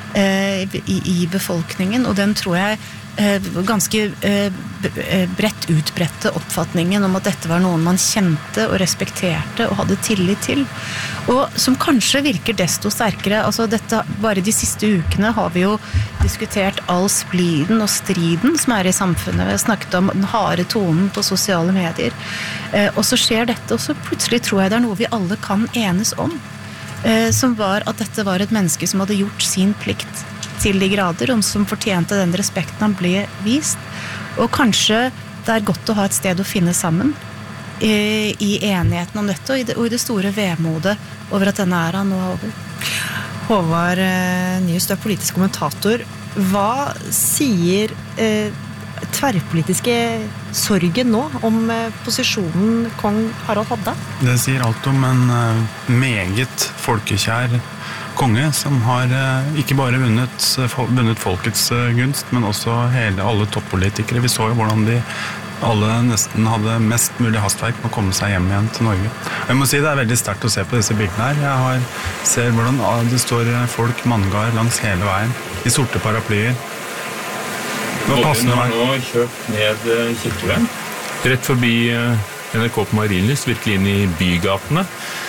i befolkningen, og den tror jeg ganske bredt utbredte oppfatningen om at dette var noen man kjente og respekterte og hadde tillit til, og som kanskje virker desto sterkere. Altså dette, bare de siste ukene har vi jo diskutert all spliden og striden som er i samfunnet. Vi har snakket om den harde tonen på sosiale medier, og så skjer dette, og så plutselig tror jeg det er noe vi alle kan enes om, som var at dette var et menneske som hadde gjort sin plikt til de grader, og som fortjente den respekten han ble vist. Og kanskje det er godt å ha et sted å finne sammen i, i enigheten om dette, og i det, og i det store vemodet over at denne æra nå er over. Håvard Nyhus, du er politisk kommentator. Hva sier eh, tverrpolitiske sorgen nå om eh, posisjonen kong Harald hadde? Det sier alt om en eh, meget folkekjær konge som har ikke bare vunnet, vunnet folkets gunst, men også hele, alle toppolitikere. Vi så jo hvordan de alle nesten hadde mest mulig hastverk med å komme seg hjem igjen til Norge. Jeg må si det er veldig sterkt å se på disse bildene her. Jeg har, ser hvordan det står folk manngard langs hele veien, i sorte paraplyer. Nå har nå kjørt ned Kirkeveien, rett forbi N R K på Marienlyst, virkelig inn i bygatene.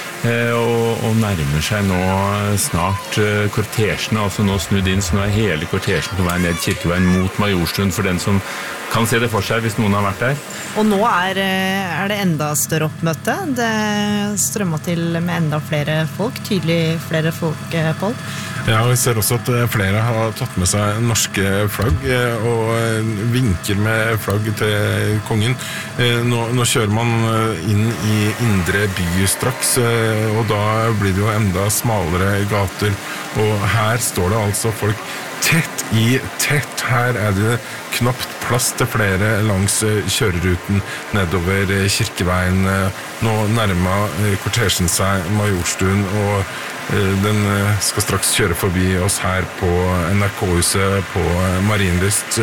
Og, og nærmer seg nå snart kortesjene, altså nå snudd inn, så nå er hele kortesjen på vei ned Kirkeveien mot Majorstuen, for den som kan se det for seg hvis noen har vært der. Og nå er, er det enda større oppmøte. Det strømmer til med enda flere folk, tydelig flere folk, Pål. Ja, vi ser også at flere har tatt med seg norske flagg og vinker med flagg til kongen. Nå, nå kjører man inn i indre by straks, og da blir det jo enda smalere gater, og her står det altså folk tett i tett. Her er det knapt plass til flere langs kjøreruten nedover Kirkeveien. Nå nærmer kortesjen seg Majorstuen, og den skal straks kjøre forbi oss her på N R K-huset på Marienlyst.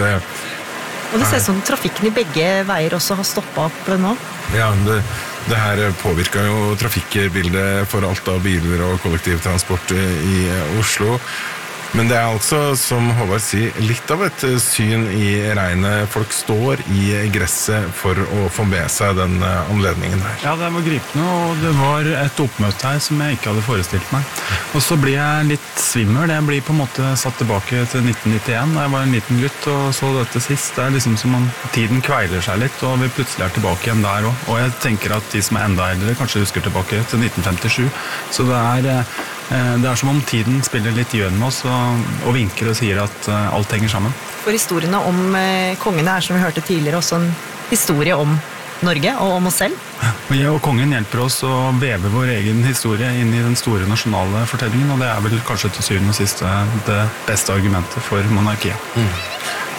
Og det ser ut som trafikken i begge veier også har stoppet opp nå. Ja, det, det her påvirker jo trafikkbildet for alt av biler og kollektivtransport i Oslo. Men det er altså, som Håvard sier, litt av et syn i regnet. Folk står i gresset for å få med seg den anledningen her. Ja, det var gripende, og det var et oppmøte her som jeg ikke hadde forestilt meg. Og så blir jeg litt svimmel. Jeg blir på en måte satt tilbake til nitten nittien, da jeg var en liten gutt og så dette sist. Det er liksom som om tiden kveiler seg litt, og vi plutselig er tilbake igjen der også. Og jeg tenker at de som er enda eldre kanskje husker tilbake til nitten femtisju. Så det er... Det er som om tiden spiller litt gjøn med oss og, og vinker og sier at uh, alt henger sammen. For historiene om uh, kongene er, som vi hørte tidligere, også en historie om Norge og om oss selv. Og jeg og kongen hjelper oss å veve vår egen historie inn i den store nasjonale fortellingen, og det er vel kanskje til syvende og siste det beste argumentet for monarkiet. Mm.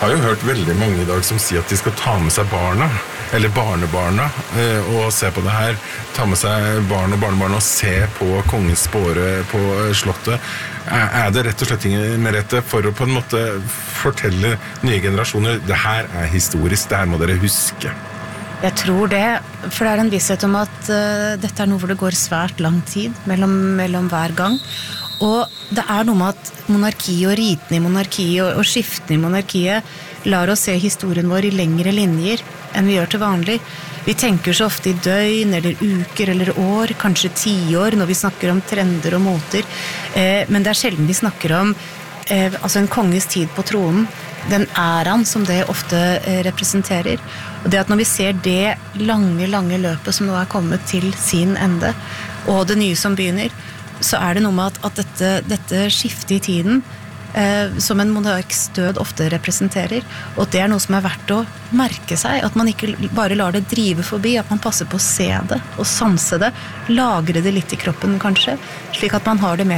har jo hørt veldig mange i dag som sier at de skal ta med seg barna, eller barnebarna, og se på det her. Ta med seg barn og barnebarn og se på kongens båre på slottet. Er det rett og slett med rette for å på en måte fortelle nye generasjoner, det her er historisk, det her må dere huske? Jeg tror det, for det er en visshet om at uh, dette er noe hvor det går svært lang tid mellom, mellom hver gang. Og det er noe med at monarkiet og riten i monarkiet og, og skiftene i monarkiet lar oss se historien vår i lengre linjer enn vi gjør til vanlig. Vi tenker så ofte i døgn, eller uker, eller år, kanskje tiår, når vi snakker om trender og måter. Eh, men det er sjelden vi snakker om eh, altså en konges tid på tronen, den æraen som det ofte eh, representerer. Og det at når vi ser det lange, lange løpet som nå er kommet til sin ende, og det nye som begynner, så er det noe med at, at dette, dette skiftet i tiden eh, som en monarks død ofte representerer, og det er noe som er verdt å merke seg, at man ikke bare lar det drive forbi, at man passer på å se det og sanse det, lagre det litt i kroppen kanskje, slik at man har det med